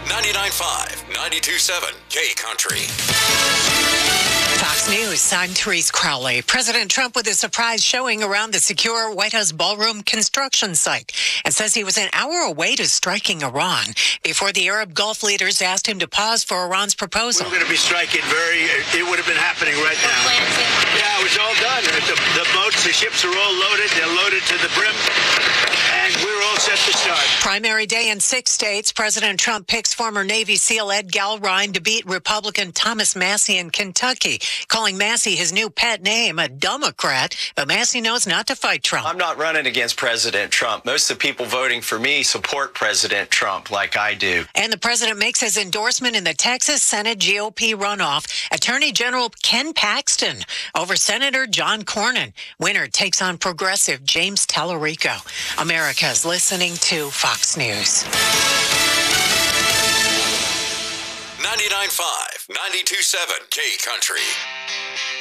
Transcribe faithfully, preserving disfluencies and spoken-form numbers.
ninety-nine point five, ninety-two point seven K Country. Fox News, I'm Therese Crowley. President Trump with a surprise showing around the secure White House ballroom construction site and says he was an hour away to striking Iran before the Arab Gulf leaders asked him to pause for Iran's proposal. We're going to be striking very, it would have been happening right now. Yeah, it was all done. The, the boats, the ships are all loaded. They're loaded to the brim. And we're all set to start. Primary day in six states. President Trump picks former Navy SEAL Ed Galrine to beat Republican Thomas Massie in Kentucky, calling Massie his new pet name, a Democrat. But Massie knows not to fight Trump. I'm not running against President Trump. Most of the people voting for me support President Trump like I do. And the president makes his endorsement in the Texas Senate G O P runoff. Attorney General Ken Paxton over Senator John Cornyn. Winner takes on progressive James Tallarico. America's listening to Fox News. ninety-nine point five, ninety-two point seven K Country.